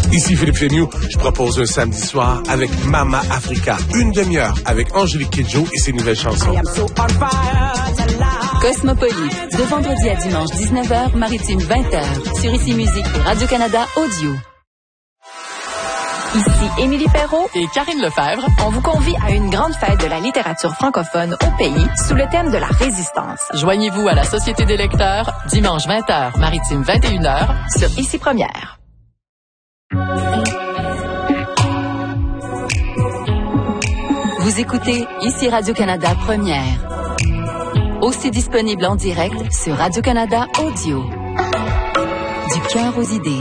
Ici Philippe Féniou, je propose un samedi soir avec Mama Africa. Une demi-heure avec Angélique Kidjo et ses nouvelles chansons. Cosmopolite, de vendredi à dimanche 19h, maritime 20h, sur Ici Musique et Radio-Canada Audio. Ici Émilie Perrault et Karine Lefebvre. On vous convie à une grande fête de la littérature francophone au pays sous le thème de la résistance. Joignez-vous à la Société des lecteurs, dimanche 20h, maritime 21h, sur Ici Première. Vous écoutez Ici Radio-Canada Première. Aussi disponible en direct sur Radio-Canada Audio. Du cœur aux idées.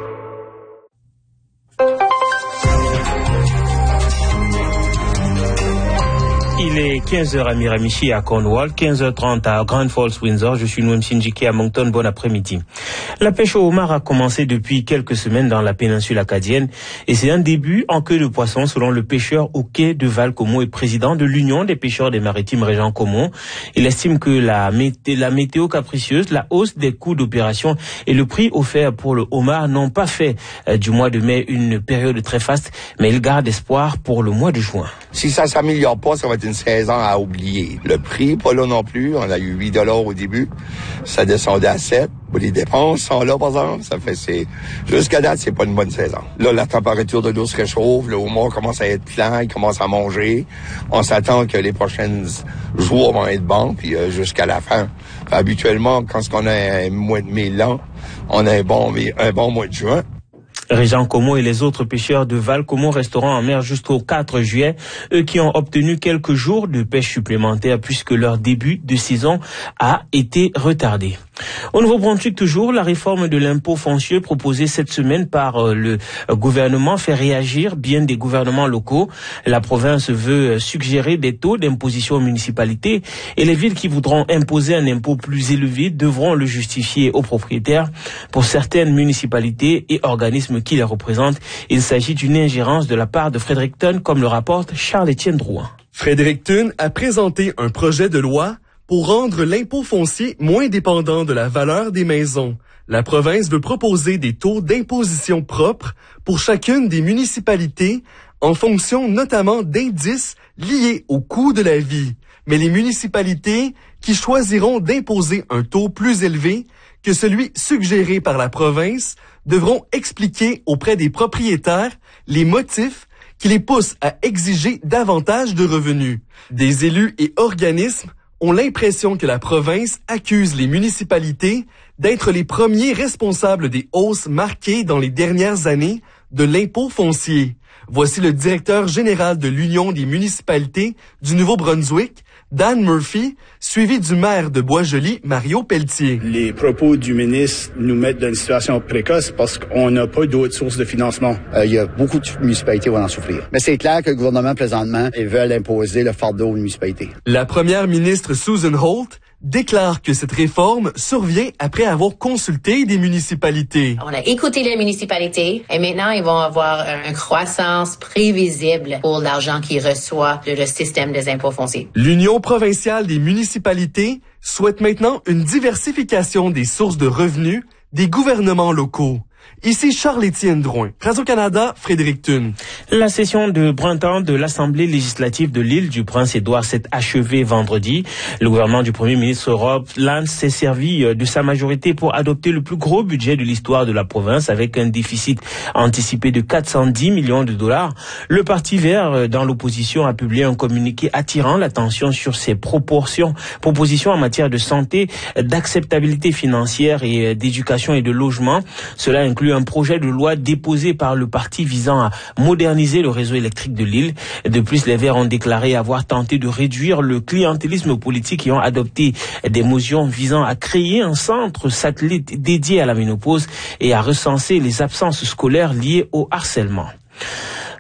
Il est 15h à Miramichi à Cornwall, 15h30 à Grand Falls, Windsor. Je suis Noam Shinjiki à Moncton. Bon après-midi. La pêche au homard a commencé depuis quelques semaines dans la péninsule acadienne et c'est un début en queue de poisson selon le pêcheur au quai de Val-Comeau et président de l'Union des pêcheurs des maritimes Régent Comeau. Il estime que la météo capricieuse, la hausse des coûts d'opération et le prix offert pour le homard n'ont pas fait du mois de mai une période très faste, mais il garde espoir pour le mois de juin. Si ça s'améliore pas, ça va être une saison à oublier. Le prix, pas là non plus. On a eu 8 $ au début. Ça descendait à 7. Les dépenses sont là, par exemple. Ça fait, jusqu'à date, c'est pas une bonne saison. Là, la température de l'eau se réchauffe. Le homard commence à être plein. Il commence à manger. On s'attend que les prochains jours vont être bons, puis jusqu'à la fin. Habituellement, quand on a un mois de mai lent, on a un bon mois de juin. Régent Comeau et les autres pêcheurs de Val-Comeau resteront en mer jusqu'au 4 juillet, eux qui ont obtenu quelques jours de pêche supplémentaires puisque leur début de saison a été retardé. Au Nouveau-Brunswick toujours, la réforme de l'impôt foncier proposée cette semaine par le gouvernement fait réagir bien des gouvernements locaux. La province veut suggérer des taux d'imposition aux municipalités et les villes qui voudront imposer un impôt plus élevé devront le justifier aux propriétaires. Pour certaines municipalités et organismes qui les représentent, il s'agit d'une ingérence de la part de Fredericton, comme le rapporte Charles-Étienne Drouin. Fredericton a présenté un projet de loi pour rendre l'impôt foncier moins dépendant de la valeur des maisons. La province veut proposer des taux d'imposition propres pour chacune des municipalités en fonction notamment d'indices liés au coût de la vie. Mais les municipalités qui choisiront d'imposer un taux plus élevé que celui suggéré par la province devront expliquer auprès des propriétaires les motifs qui les poussent à exiger davantage de revenus. Des élus et organismes ont l'impression que la province accuse les municipalités d'être les premiers responsables des hausses marquées dans les dernières années de l'impôt foncier. Voici le directeur général de l'Union des municipalités du Nouveau-Brunswick, Dan Murphy, suivi du maire de Boisjoli, Mario Pelletier. Les propos du ministre nous mettent dans une situation précoce parce qu'on n'a pas d'autres sources de financement. Il y a beaucoup de municipalités qui vont en souffrir. Mais c'est clair que le gouvernement, présentement, ils veulent imposer le fardeau aux municipalités. La première ministre Susan Holt déclare que cette réforme survient après avoir consulté des municipalités. On a écouté les municipalités et maintenant ils vont avoir une croissance prévisible pour l'argent qu'ils reçoivent de le système des impôts fonciers. L'Union provinciale des municipalités souhaite maintenant une diversification des sources de revenus des gouvernements locaux. Ici Charles-Étienne Drouin, Radio-Canada, Fredericton. La session de printemps de l'Assemblée législative de l'île du Prince-Édouard s'est achevée vendredi. Le gouvernement du Premier ministre Rob Lance s'est servi de sa majorité pour adopter le plus gros budget de l'histoire de la province avec un déficit anticipé de 410 millions de dollars. Le Parti vert dans l'opposition a publié un communiqué attirant l'attention sur ses propositions en matière de santé, d'acceptabilité financière et d'éducation et de logement. Cela inclut un projet de loi déposé par le parti visant à moderniser le réseau électrique de l'île. De plus, les Verts ont déclaré avoir tenté de réduire le clientélisme politique et ont adopté des motions visant à créer un centre satellite dédié à la ménopause et à recenser les absences scolaires liées au harcèlement.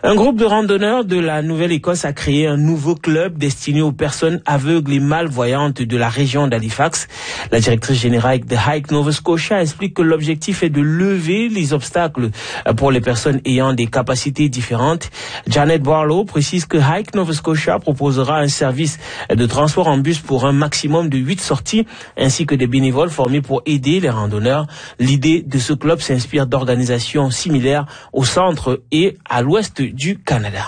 Un groupe de randonneurs de la Nouvelle-Écosse a créé un nouveau club destiné aux personnes aveugles et malvoyantes de la région d'Halifax. La directrice générale de Hike Nova Scotia explique que l'objectif est de lever les obstacles pour les personnes ayant des capacités différentes. Janet Barlow précise que Hike Nova Scotia proposera un service de transport en bus pour un maximum de 8 sorties, ainsi que des bénévoles formés pour aider les randonneurs. L'idée de ce club s'inspire d'organisations similaires au centre et à l'ouest du Canada.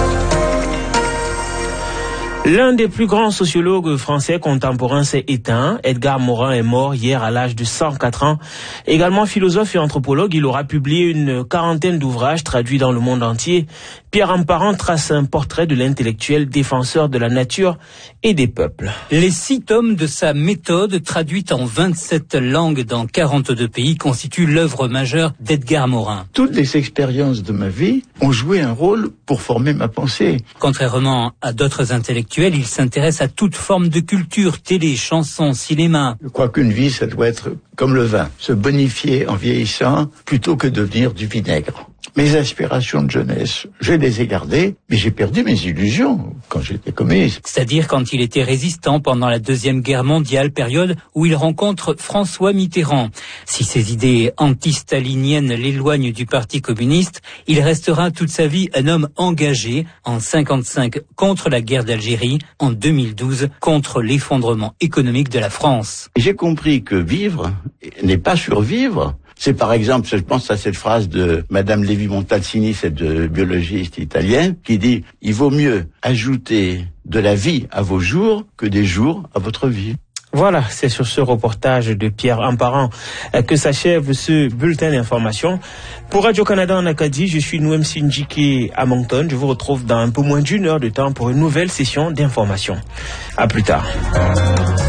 L'un des plus grands sociologues français contemporains s'est éteint. Edgar Morin est mort hier à l'âge de 104 ans. Également philosophe et anthropologue, il aura publié une quarantaine d'ouvrages traduits dans le monde entier. Pierre Amparant trace un portrait de l'intellectuel défenseur de la nature et des peuples. Les 6 tomes de sa méthode, traduite en 27 langues dans 42 pays, constituent l'œuvre majeure d'Edgar Morin. Toutes les expériences de ma vie ont joué un rôle pour former ma pensée. Contrairement à d'autres intellectuels, il s'intéresse à toute forme de culture, télé, chansons, cinéma. Je crois qu'une vie, ça doit être comme le vin, se bonifier en vieillissant plutôt que devenir du vinaigre. Mes aspirations de jeunesse, je les ai gardées, mais j'ai perdu mes illusions quand j'étais communiste. C'est-à-dire quand il était résistant pendant la Deuxième Guerre mondiale, période où il rencontre François Mitterrand. Si ses idées anti-staliniennes l'éloignent du Parti communiste, il restera toute sa vie un homme engagé en 1955 contre la guerre d'Algérie, en 2012 contre l'effondrement économique de la France. J'ai compris que vivre n'est pas survivre. C'est par exemple, je pense à cette phrase de Madame Levi-Montalcini, cette biologiste italienne, qui dit « Il vaut mieux ajouter de la vie à vos jours que des jours à votre vie ». Voilà, c'est sur ce reportage de Pierre Amparant que s'achève ce bulletin d'information. Pour Radio-Canada en Acadie, je suis Noem Sinjike à Moncton. Je vous retrouve dans un peu moins d'1 heure de temps pour une nouvelle session d'information. À plus tard.